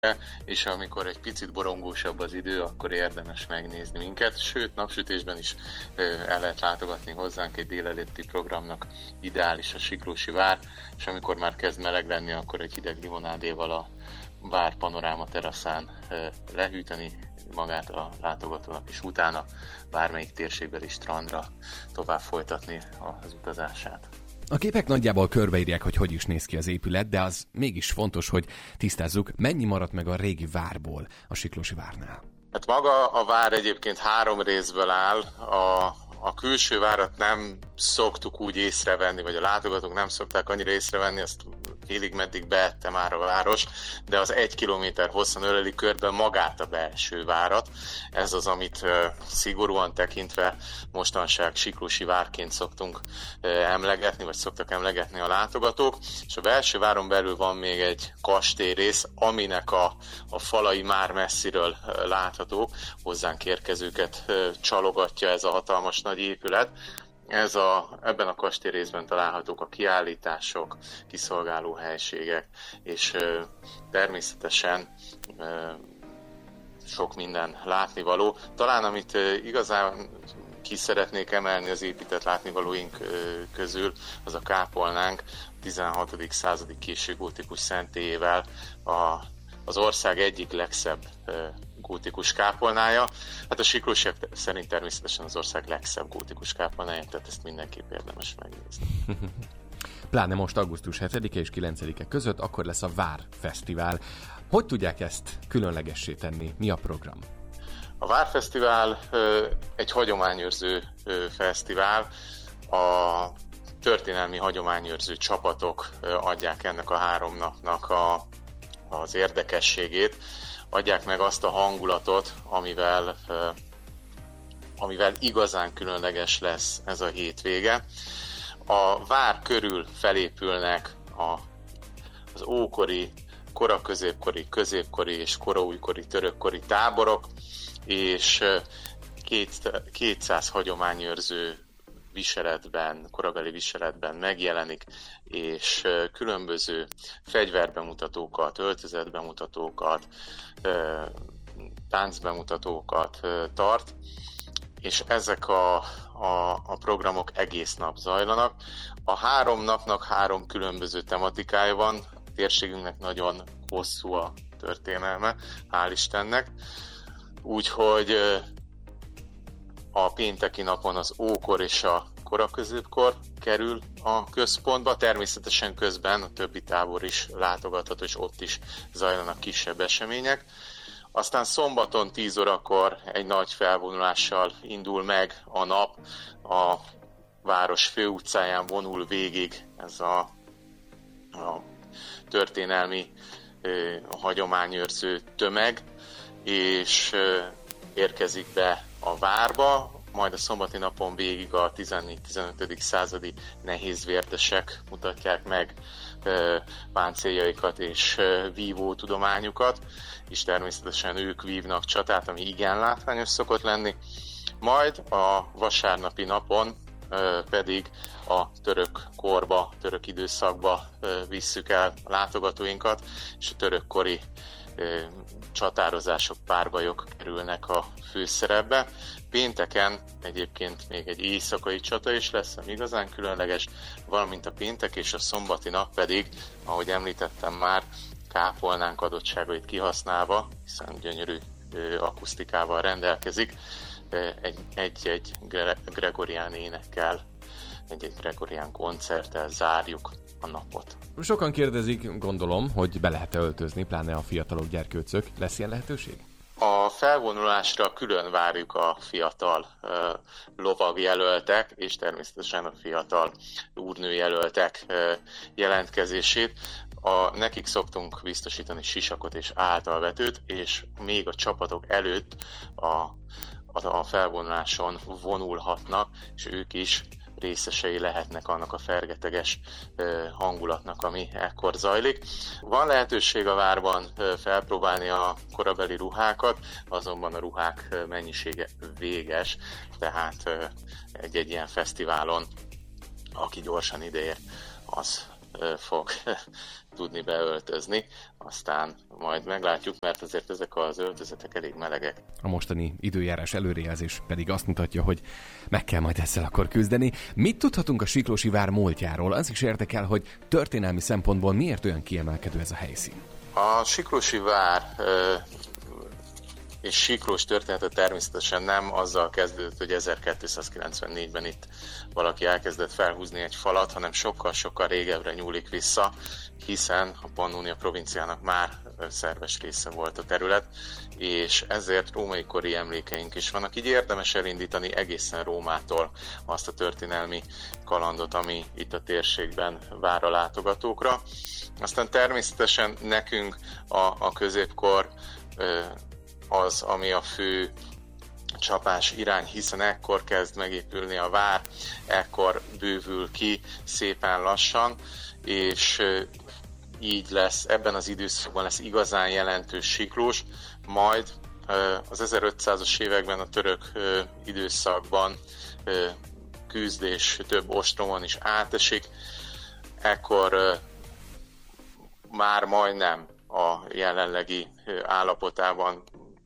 és amikor egy picit borongósabb az idő, akkor érdemes megnézni minket, sőt napsütésben is el lehet látogatni hozzánk, egy délelőtti programnak ideális a Siklósi vár, és amikor már kezd meleg lenni, akkor egy hideg limonádéval a vár panoráma teraszán lehűteni magát a látogatónak, és utána bármelyik térségbeli strandra tovább folytatni az utazását. A képek nagyjából körbeírják, hogy is néz ki az épület, de az mégis fontos, hogy tisztázzuk, mennyi maradt meg a régi várból a Siklósi várnál. Hát maga a vár egyébként 3 részből áll. A külső várat nem szoktuk úgy észrevenni, vagy a látogatók nem szokták annyira észrevenni, azt félig meddig beette már a város, de az 1 kilométer hosszan öleli körben magát a belső várat. Ez az, amit szigorúan tekintve mostanság Siklósi várként szoktunk emlegetni, vagy szoktak emlegetni a látogatók. És a belső váron belül van még egy kastélyrész, aminek a falai már messziről láthatók, hozzánk érkezőket csalogatja ez a hatalmas nagy épület. Ebben a kastélyrészben találhatók a kiállítások, kiszolgáló helységek, és természetesen sok minden látnivaló. Talán amit igazán ki szeretnék emelni az épített látnivalóink közül, az a kápolnánk, 16. századi késő gótikus szentélyével az ország egyik legszebb gótikus kápolnája. Hát a siklósiak szerint természetesen az ország legszebb gótikus kápolnája, tehát ezt mindenképp érdemes megnézni. Pláne most augusztus 7-e és 9-e között akkor lesz a Vár Fesztivál. Hogy tudják ezt különlegessé tenni? Mi a program? A Vár Fesztivál egy hagyományőrző fesztivál. A történelmi hagyományőrző csapatok adják ennek a 3 napnak az érdekességét, adják meg azt a hangulatot, amivel igazán különleges lesz ez a hétvége. A vár körül felépülnek az ókori, koraközépkori, középkori és koraújkori, törökkori táborok, és 200 hagyományőrző viseletben, korabeli viseletben megjelenik, és különböző fegyverbemutatókat, öltözetbemutatókat, táncbemutatókat tart, és ezek a programok egész nap zajlanak. A 3 napnak 3 különböző tematikája van, a térségünknek nagyon hosszú a történelme, hál' Istennek, úgyhogy a pénteki napon az ókor és a koraközépkor kerül a központba, természetesen közben a többi tábor is látogatható, és ott is zajlanak kisebb események. Aztán szombaton 10 órakor egy nagy felvonulással indul meg a nap, a város főutcáján vonul végig ez a történelmi hagyományőrző tömeg, és érkezik be a várba, majd a szombati napon végig a 14-15. századi nehézvérdesek mutatják meg páncéljaikat és vívó tudományukat, és természetesen ők vívnak csatát, ami igen látványos szokott lenni. Majd a vasárnapi napon pedig a török korba, török időszakba visszük el a látogatóinkat, és a törökkori csatározások, párbajok kerülnek a főszerepbe. Pénteken egyébként még egy éjszakai csata is lesz, ami igazán különleges, valamint a péntek és a szombati nap pedig, ahogy említettem már, kápolnánk adottságait kihasználva, hiszen gyönyörű akusztikával rendelkezik, egy gregorián énekkel, egy gregorián koncerttel zárjuk a napot. Sokan kérdezik, gondolom, hogy be lehet-e öltözni, pláne a fiatalok, gyerkőcök. Lesz ilyen lehetőség? A felvonulásra külön várjuk a fiatal lovagjelöltek, és természetesen a fiatal úrnőjelöltek jelentkezését. Nekik szoktunk biztosítani sisakot és általvetőt, és még a csapatok előtt a felvonuláson vonulhatnak, és ők is részesei lehetnek annak a fergeteges hangulatnak, ami ekkor zajlik. Van lehetőség a várban felpróbálni a korabeli ruhákat, azonban a ruhák mennyisége véges, tehát egy ilyen fesztiválon, aki gyorsan ideér, az fog tudni beöltözni. Aztán majd meglátjuk, mert azért ezek az öltözetek elég melegek. A mostani időjárás előrejelzés pedig azt mutatja, hogy meg kell majd ezzel akkor küzdeni. Mit tudhatunk a Siklósi vár múltjáról? Az is érdekel, hogy történelmi szempontból miért olyan kiemelkedő ez a helyszín? A Siklósi vár és Siklós története természetesen nem azzal kezdődött, hogy 1294-ben itt valaki elkezdett felhúzni egy falat, hanem sokkal-sokkal régebbre nyúlik vissza, hiszen a Pannonia provinciának már szerves része volt a terület, és ezért római kori emlékeink is vannak. Így érdemes elindítani egészen Rómától azt a történelmi kalandot, ami itt a térségben vár a látogatókra. Aztán természetesen nekünk a középkor az, ami a fő csapás irány, hiszen ekkor kezd megépülni a vár, ekkor bővül ki szépen lassan, és így lesz, ebben az időszakban lesz igazán jelentős Siklós, majd az 1500-as években a török időszakban küzdés több ostromon is átesik, ekkor már majdnem a jelenlegi állapotában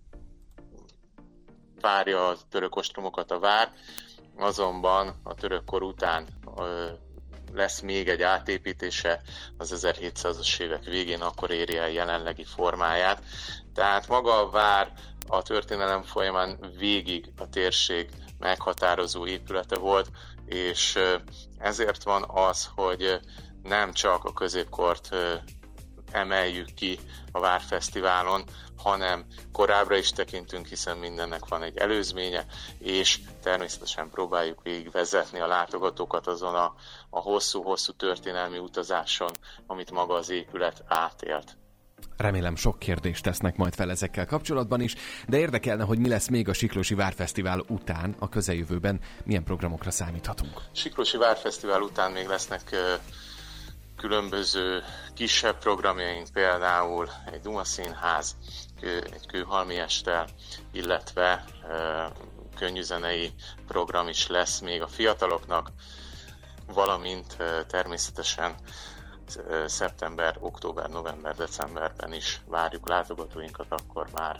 várja a török ostromokat a vár, azonban a török kor után lesz még egy átépítése az 1700-as évek végén, akkor éri el jelenlegi formáját. Tehát maga a vár a történelem folyamán végig a térség meghatározó épülete volt, és ezért van az, hogy nem csak a középkort emeljük ki a Várfesztiválon, hanem korábbra is tekintünk, hiszen mindennek van egy előzménye, és természetesen próbáljuk végigvezetni a látogatókat azon a hosszú-hosszú történelmi utazáson, amit maga az épület átélt. Remélem sok kérdést tesznek majd fel ezekkel kapcsolatban is, de érdekelne, hogy mi lesz még a Siklósi Várfesztivál után, a közeljövőben, milyen programokra számíthatunk. Siklósi Várfesztivál után még lesznek különböző kisebb programjaink, például egy Duma színház, egy kőhalmi estel, illetve könnyűzenei program is lesz még a fiataloknak, valamint természetesen szeptember, október, november, decemberben is várjuk látogatóinkat, akkor már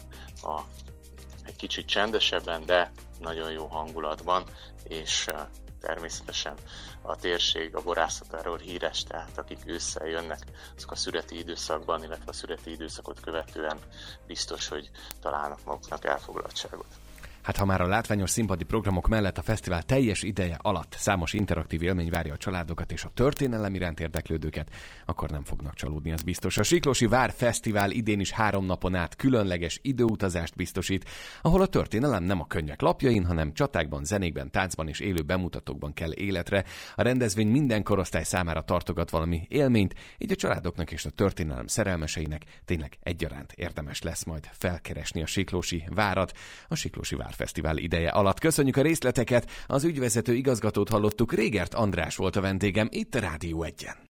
egy kicsit csendesebben, de nagyon jó hangulatban, és természetesen a térség a borászatáról híres, tehát akik ősszel jönnek, azok a szüreti időszakban, illetve a szüreti időszakot követően biztos, hogy találnak maguknak elfoglaltságot. Hát ha már a látványos színpadi programok mellett a fesztivál teljes ideje alatt számos interaktív élmény várja a családokat és a történelem iránt érdeklődőket, akkor nem fognak csalódni, az biztos. A Siklósi Várfesztivál idén is 3 napon át különleges időutazást biztosít, ahol a történelem nem a könyvek lapjain, hanem csatákban, zenékben, táncban és élő bemutatókban kell életre. A rendezvény minden korosztály számára tartogat valami élményt, így a családoknak és a történelem szerelmeseinek tényleg egyaránt érdemes lesz majd felkeresni a Siklósi várat, a Siklósi Várfesztivál ideje alatt. Köszönjük a részleteket, az ügyvezető igazgatót hallottuk, Régert András volt a vendégem itt a Rádió 1-en.